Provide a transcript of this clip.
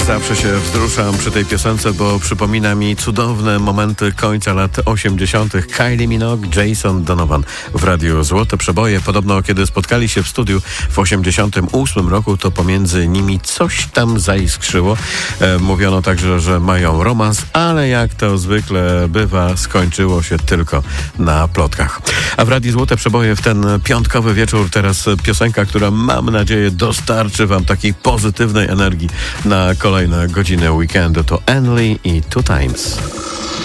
Zawsze się wzruszam przy tej piosence, bo przypomina mi cudowne momenty końca lat 80. Kylie Minogue, Jason Donovan w Radiu Złote Przeboje. Podobno kiedy spotkali się w studiu w 88 roku, to pomiędzy nimi coś tam zaiskrzyło. Mówiono także, że mają romans, ale jak to zwykle bywa, skończyło się tylko na plotkach. A w Radiu Złote Przeboje w ten piątkowy wieczór teraz piosenka, która mam nadzieję dostarczy wam takiej pozytywnej energii na kolejne godziny weekendu. To Enly i Two Times.